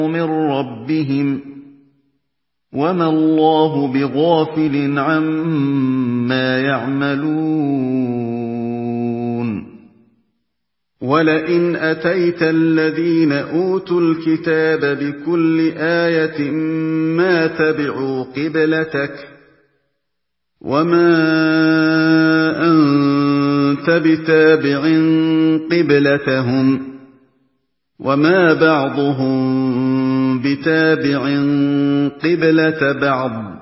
مِّن رَّبِّهِمْ ۗ وَمَا اللَّهُ بِغَافِلٍ عَمَّا يَعْمَلُونَ وَلَئِنْ أَتَيْتَ الَّذِينَ أُوتُوا الْكِتَابَ بِكُلِّ آيَةٍ مَّا تَبِعُوا قِبْلَتَكَ ۚ وَمَا أَنتَ بِتَابِعٍ قِبْلَتَهُمْ ۚ وَمَا بَعْضُهُم بِتَابِعٍ قِبْلَةَ بَعْضٍ ۚ